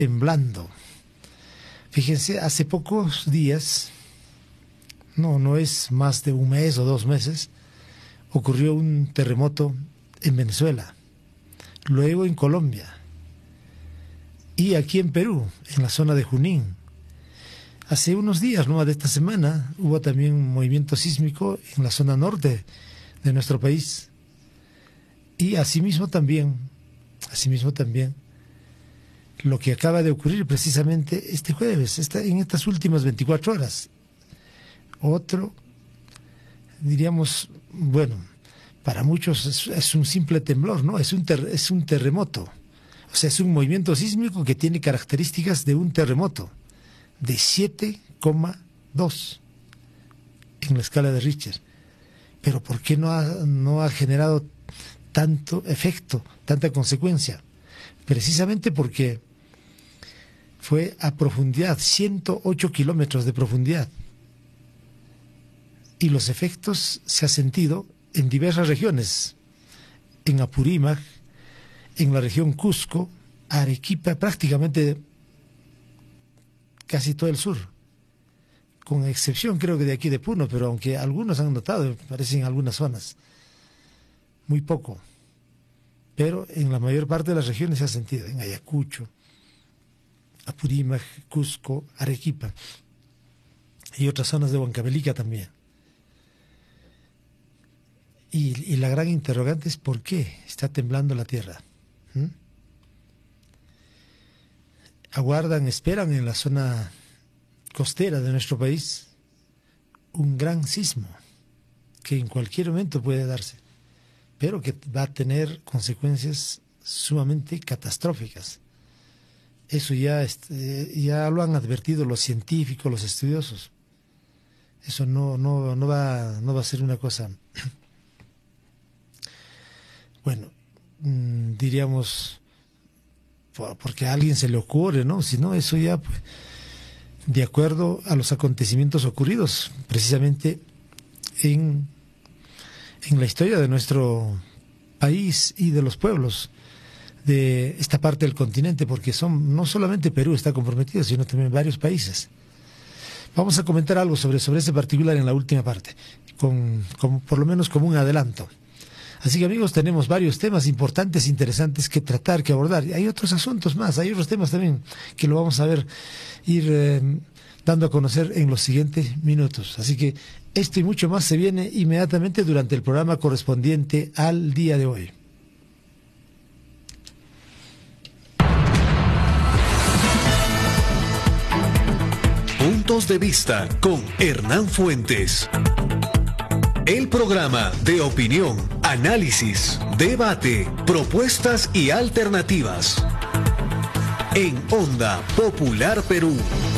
temblando. Fíjense, hace pocos días, no es más de un mes o 2 meses, ocurrió un terremoto en Venezuela, luego en Colombia y aquí en Perú, en la zona de Junín. Hace unos días, no de esta semana, hubo también un movimiento sísmico en la zona norte de nuestro país. Y asimismo también, lo que acaba de ocurrir precisamente este jueves, en estas últimas 24 horas. Otro, diríamos, bueno, para muchos es un simple temblor, ¿no? Es un terremoto. O sea, es un movimiento sísmico que tiene características de un terremoto, de 7,2 en la escala de Richter. Pero ¿por qué no ha generado tanto efecto, tanta consecuencia? Precisamente porque fue a profundidad, 108 kilómetros de profundidad. Y los efectos se han sentido en diversas regiones, en Apurímac, en la región Cusco, Arequipa, prácticamente casi todo el sur, con excepción creo que de aquí de Puno, pero aunque algunos han notado, parece en algunas zonas, muy poco, pero en la mayor parte de las regiones se ha sentido, en Ayacucho, Apurímac, Cusco, Arequipa y otras zonas de Huancavelica también. Y la gran interrogante es ¿por qué está temblando la tierra? Aguardan, esperan en la zona costera de nuestro país un gran sismo que en cualquier momento puede darse, pero que va a tener consecuencias sumamente catastróficas. Eso ya lo han advertido los científicos, los estudiosos. Eso no va a ser una cosa, bueno, diríamos, porque a alguien se le ocurre, ¿no? Si no, eso ya, pues, de acuerdo a los acontecimientos ocurridos, precisamente en la historia de nuestro país y de los pueblos de esta parte del continente, porque no solamente Perú está comprometido, sino también varios países. Vamos a comentar algo sobre ese particular en la última parte, por lo menos como un adelanto. Así que amigos, tenemos varios temas importantes, interesantes que tratar, que abordar. Y hay otros asuntos más, hay otros temas también que lo vamos a ir dando a conocer en los siguientes minutos. Así que esto y mucho más se viene inmediatamente durante el programa correspondiente al día de hoy. Puntos de vista con Hernán Fuentes. El programa de opinión, análisis, debate, propuestas y alternativas. En Onda Popular Perú.